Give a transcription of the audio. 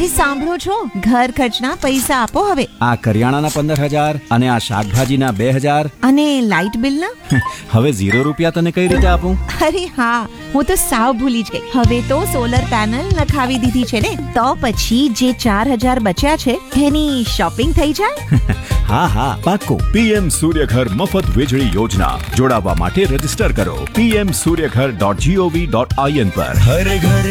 અરે સાંભળો છો, ઘર ખર્ચના પૈસા આપો હવે. આ કરિયાણાના 15,000 અને આ શાકભાજીના 2,000 અને લાઇટ બિલના? હવે 0 રૂપિયા તને કઈ રીતે આપું? અરે હા, હું તો સાવ ભૂલી જ ગઈ. હવે તો સોલર પેનલ નખાવી દીધી છે ને, તો પછી જે 4,000 બચ્યા છે એની શોપિંગ થઈ જાય. હા હા પાક્કું. પીએમ સૂર્યઘર મફત વીજળી યોજના. જોડાવા માટે રજીસ્ટર કરો pmsuryaghar.gov.in પર. હર ઘર